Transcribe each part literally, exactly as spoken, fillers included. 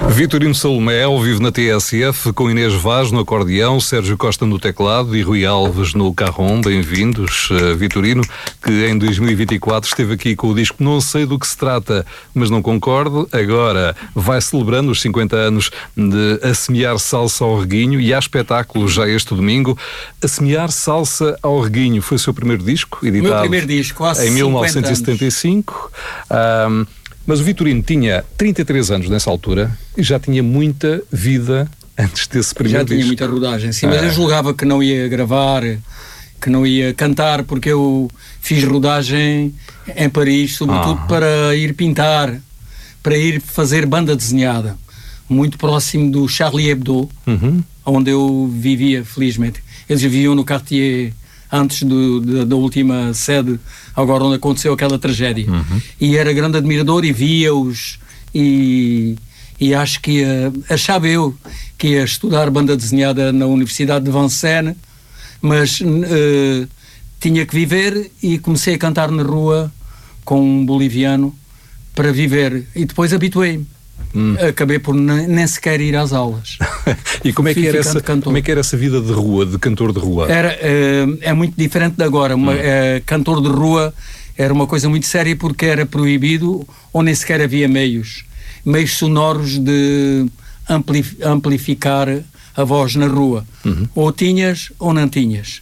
Vitorino Salomé, ao vivo na T S F, com Inês Vaz no acordeão, Sérgio Costa no teclado e Rui Alves no carrom. Bem-vindos, uh, Vitorino, que em dois mil e vinte e quatro esteve aqui com o disco Não Sei Do Que Se Trata, mas não concordo. Agora vai celebrando os cinquenta anos de A Semear Salsa ao Reguinho e há espetáculo já este domingo. A Semear Salsa ao Reguinho foi o seu primeiro disco, editado meu primeiro disco, há em mil novecentos e setenta e cinco. Um, Mas o Vitorino tinha trinta e três anos nessa altura e já tinha muita vida antes desse primeiro disco. Já tinha muita rodagem, sim, mas ah. eu julgava que não ia gravar, que não ia cantar, porque eu fiz rodagem em Paris, sobretudo ah. para ir pintar, para ir fazer banda desenhada, muito próximo do Charlie Hebdo, uhum. onde eu vivia, felizmente. Eles viviam no Cartier antes do, da, da última sede, agora onde aconteceu aquela tragédia. Uhum. E era grande admirador e via-os e, e acho que ia, achava eu que ia estudar banda desenhada na Universidade de Vincennes, mas uh, tinha que viver e comecei a cantar na rua com um boliviano para viver e depois habituei-me. Hum. Acabei por nem, nem sequer ir às aulas. E como é, que era essa, como é que era essa vida de rua, de cantor de rua? Era, uh, é muito diferente de agora. Uma, hum. uh, cantor de rua era uma coisa muito séria porque era proibido ou nem sequer havia meios. Meios sonoros de amplif- amplificar a voz na rua. Uhum. Ou tinhas ou não tinhas.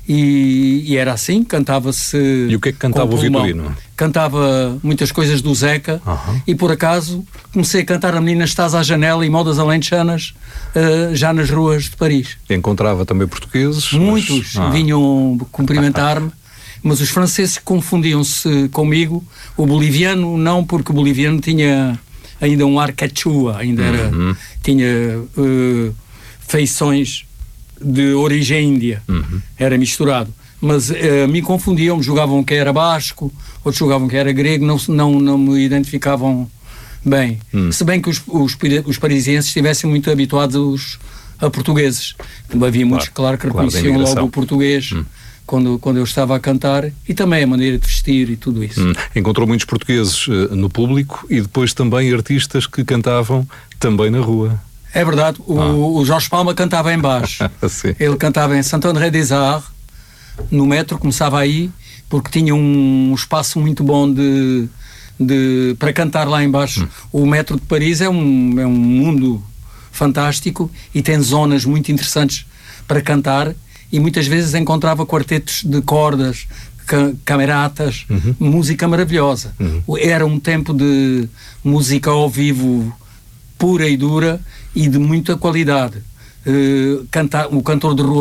E, e era assim, cantava-se. E o que é que cantava o Vitorino? Cantava muitas coisas do Zeca, uhum. e por acaso comecei a cantar A Menina Estás à Janela e Modas Alentejanas uh, já nas ruas de Paris. Encontrava também portugueses? Muitos mas... ah. vinham cumprimentar-me, mas os franceses confundiam-se comigo. O boliviano não, porque o boliviano tinha ainda um ar quechua, ainda era, uhum. tinha uh, feições de origem índia, uhum. era misturado, mas uh, me confundiam, jogavam que era basco, outros jogavam que era grego, não, não, não me identificavam bem, uhum. se bem que os, os, os parisienses estivessem muito habituados a portugueses, havia muitos, claro, claro que reconheciam claro, logo o português, uhum. quando, quando eu estava a cantar, e também a maneira de vestir e tudo isso. Uhum. Encontrou muitos portugueses uh, no público e depois também artistas que cantavam também na rua. É verdade, o, ah. o Jorge Palma cantava em baixo. Ele cantava em Saint-André-des-Arts, no metro, começava aí, porque tinha um espaço muito bom de, de, para cantar lá em baixo. Hum. O metro de Paris é um, é um mundo fantástico e tem zonas muito interessantes para cantar, e muitas vezes encontrava quartetos de cordas, ca- cameratas, uhum. música maravilhosa. Uhum. Era um tempo de música ao vivo pura e dura e de muita qualidade. Uh, cantar, o cantor de rua